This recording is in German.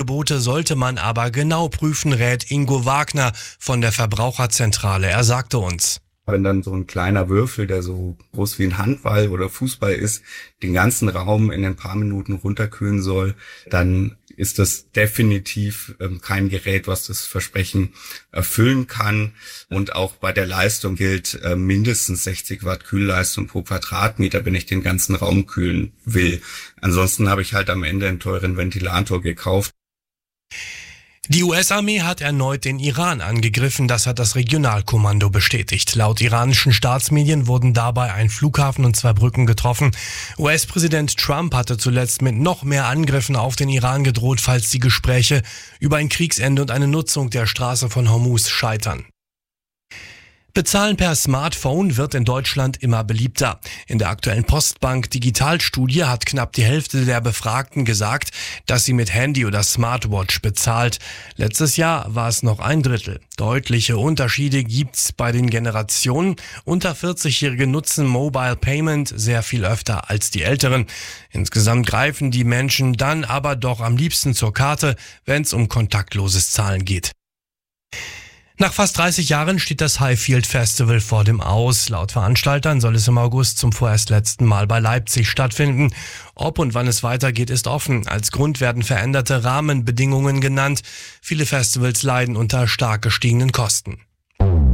Verbote sollte man aber genau prüfen, rät Ingo Wagner von der Verbraucherzentrale. Er sagte uns: Wenn dann so ein kleiner Würfel, der so groß wie ein Handball oder Fußball ist, den ganzen Raum in ein paar Minuten runterkühlen soll, dann ist das definitiv kein Gerät, was das Versprechen erfüllen kann. Und auch bei der Leistung gilt mindestens 60 Watt Kühlleistung pro Quadratmeter, wenn ich den ganzen Raum kühlen will. Ansonsten habe ich halt am Ende einen teuren Ventilator gekauft. Die US-Armee hat erneut den Iran angegriffen, das hat das Regionalkommando bestätigt. Laut iranischen Staatsmedien wurden dabei ein Flughafen und 2 Brücken getroffen. US-Präsident Trump hatte zuletzt mit noch mehr Angriffen auf den Iran gedroht, falls die Gespräche über ein Kriegsende und eine Nutzung der Straße von Hormuz scheitern. Bezahlen per Smartphone wird in Deutschland immer beliebter. In der aktuellen Postbank Digitalstudie hat knapp die Hälfte der Befragten gesagt, dass sie mit Handy oder Smartwatch bezahlt. Letztes Jahr war es noch 1/3. Deutliche Unterschiede gibt's bei den Generationen. Unter 40-Jährige nutzen Mobile Payment sehr viel öfter als die Älteren. Insgesamt greifen die Menschen dann aber doch am liebsten zur Karte, wenn es um kontaktloses Zahlen geht. Nach fast 30 Jahren steht das Highfield Festival vor dem Aus. Laut Veranstaltern soll es im August zum vorerst letzten Mal bei Leipzig stattfinden. Ob und wann es weitergeht, ist offen. Als Grund werden veränderte Rahmenbedingungen genannt. Viele Festivals leiden unter stark gestiegenen Kosten.